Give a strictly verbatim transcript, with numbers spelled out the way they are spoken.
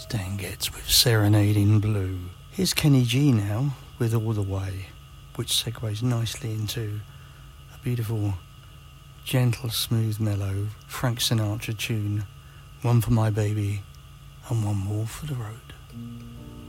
Stan Getz with Serenading Blue. Here's Kenny G now with All the Way, which segues nicely into a beautiful, gentle, smooth, mellow Frank Sinatra tune. One for my baby and one more for the road.